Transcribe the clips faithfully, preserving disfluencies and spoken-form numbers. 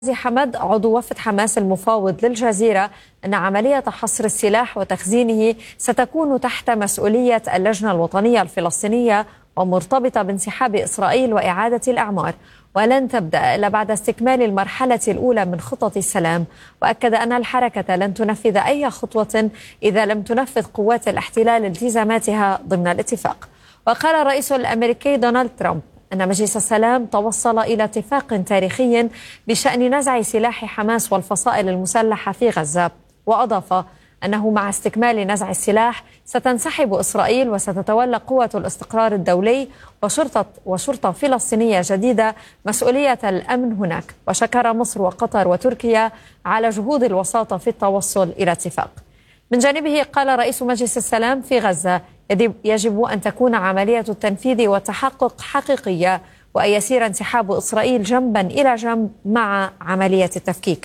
حمد عضو وفد حماس المفاوض للجزيرة أن عملية حصر السلاح وتخزينه ستكون تحت مسؤولية اللجنة الوطنية الفلسطينية ومرتبطة بانسحاب إسرائيل وإعادة الأعمار، ولن تبدأ إلا بعد استكمال المرحلة الأولى من خطط السلام. وأكد أن الحركة لن تنفذ أي خطوة إذا لم تنفذ قوات الاحتلال التزاماتها ضمن الاتفاق. وقال الرئيس الأمريكي دونالد ترامب أن مجلس السلام توصل إلى اتفاق تاريخي بشأن نزع سلاح حماس والفصائل المسلحة في غزة، وأضاف أنه مع استكمال نزع السلاح ستنسحب إسرائيل وستتولى قوة الاستقرار الدولي وشرطة, وشرطة فلسطينية جديدة مسؤولية الأمن هناك. وشكر مصر وقطر وتركيا على جهود الوساطة في التوصل إلى اتفاق. من جانبه قال رئيس مجلس السلام في غزة يجب أن تكون عملية التنفيذ والتحقق حقيقية، وأن يسير انسحاب إسرائيل جنبا إلى جنب مع عملية التفكيك.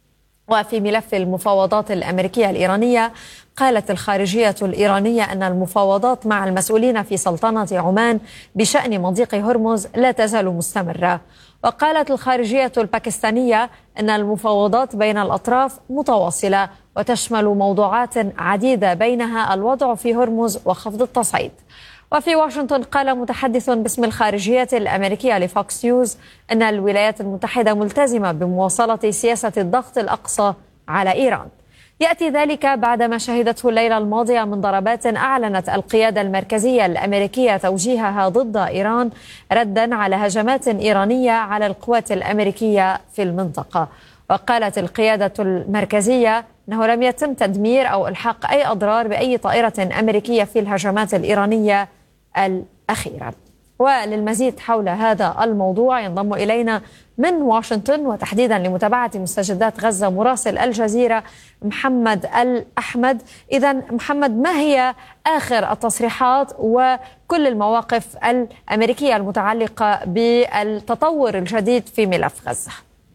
وفي ملف المفاوضات الأمريكية الإيرانية، قالت الخارجية الإيرانية أن المفاوضات مع المسؤولين في سلطنة عمان بشأن مضيق هرمز لا تزال مستمرة. وقالت الخارجية الباكستانية أن المفاوضات بين الأطراف متواصلة وتشمل موضوعات عديدة بينها الوضع في هرمز وخفض التصعيد. وفي واشنطن قال متحدث باسم الخارجية الأمريكية لفوكس نيوز أن الولايات المتحدة ملتزمة بمواصلة سياسة الضغط الأقصى على إيران. يأتي ذلك بعدما شهدته الليلة الماضية من ضربات أعلنت القيادة المركزية الأمريكية توجيهها ضد إيران ردا على هجمات إيرانية على القوات الأمريكية في المنطقة. وقالت القيادة المركزية أنه لم يتم تدمير أو إلحاق أي أضرار بأي طائرة أمريكية في الهجمات الإيرانية الأخيرة. وللمزيد حول هذا الموضوع ينضم إلينا من واشنطن وتحديدا لمتابعة مستجدات غزة مراسل الجزيرة محمد الأحمد. إذا محمد، ما هي آخر التصريحات وكل المواقف الأمريكية المتعلقة بالتطور الجديد في ملف غزة؟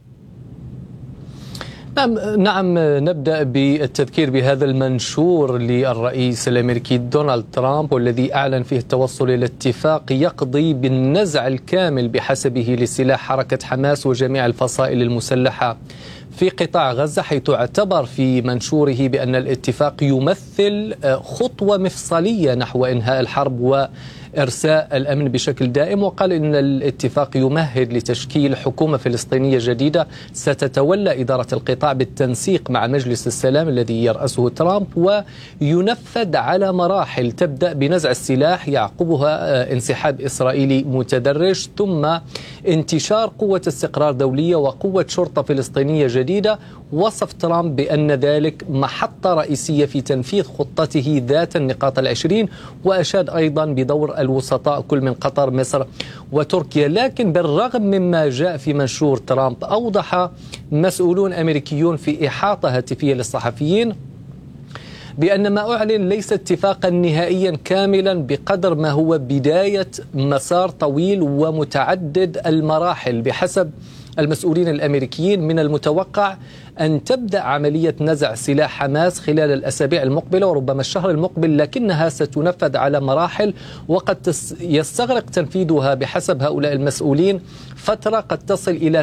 نعم نعم نبدأ بالتذكير بهذا المنشور للرئيس الأمريكي دونالد ترامب، والذي أعلن فيه التوصل إلى اتفاق يقضي بالنزع الكامل بحسبه لسلاح حركة حماس وجميع الفصائل المسلحة في قطاع غزة، حيث اعتبر في منشوره بأن الاتفاق يمثل خطوة مفصلية نحو إنهاء الحرب وإرساء الأمن بشكل دائم. وقال إن الاتفاق يمهد لتشكيل حكومة فلسطينية جديدة ستتولى إدارة القطاع بالتنسيق مع مجلس السلام الذي يرأسه ترامب، وينفذ على مراحل تبدأ بنزع السلاح يعقبها انسحاب إسرائيلي متدرج، ثم انتشار قوة استقرار دولية وقوة شرطة فلسطينية جديدة. وصف ترامب بأن ذلك محطة رئيسية في تنفيذ خطته ذات النقاط العشرين، وأشاد أيضا بدور الوسطاء كل من قطر مصر وتركيا. لكن بالرغم مما جاء في منشور ترامب، أوضح مسؤولون أمريكيون في إحاطة هاتفية للصحفيين بأن ما أعلن ليس اتفاقا نهائيا كاملا بقدر ما هو بداية مسار طويل ومتعدد المراحل. بحسب المسؤولين الأمريكيين من المتوقع أن تبدأ عملية نزع سلاح حماس خلال الأسابيع المقبلة وربما الشهر المقبل، لكنها ستنفذ على مراحل وقد يستغرق تنفيذها بحسب هؤلاء المسؤولين فترة قد تصل إلى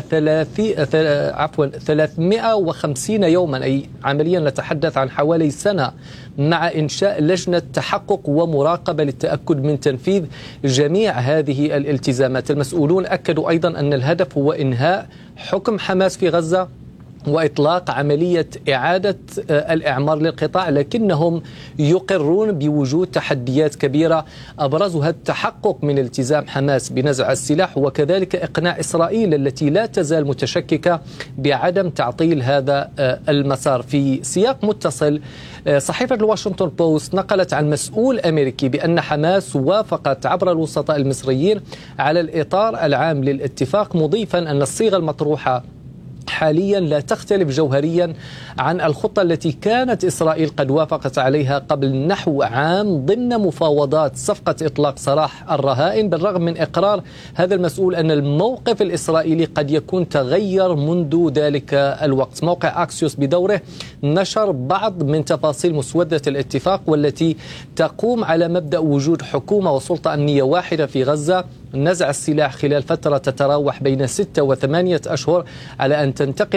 عفوا ثلاثمئة وخمسين يوما، أي عمليا نتحدث عن حوالي سنة، مع إنشاء لجنة تحقق ومراقبة للتأكد من تنفيذ جميع هذه الالتزامات. المسؤولون أكدوا أيضا أن الهدف هو إنهاء حكم حماس في غزة وإطلاق عملية إعادة الإعمار للقطاع، لكنهم يقرون بوجود تحديات كبيرة أبرزها التحقق من التزام حماس بنزع السلاح، وكذلك إقناع إسرائيل التي لا تزال متشككة بعدم تعطيل هذا المسار. في سياق متصل، صحيفة الواشنطن بوست نقلت عن مسؤول أمريكي بأن حماس وافقت عبر الوسطاء المصريين على الإطار العام للاتفاق، مضيفا أن الصيغة المطروحة حاليا لا تختلف جوهريا عن الخطة التي كانت إسرائيل قد وافقت عليها قبل نحو عام ضمن مفاوضات صفقة إطلاق سراح الرهائن، بالرغم من إقرار هذا المسؤول أن الموقف الإسرائيلي قد يكون تغير منذ ذلك الوقت. موقع أكسيوس بدوره نشر بعض من تفاصيل مسودة الاتفاق والتي تقوم على مبدأ وجود حكومة وسلطة أمنية واحدة في غزة، نزع السلاح خلال فترة تتراوح بين ستة وثمانية أشهر على أن تنتقل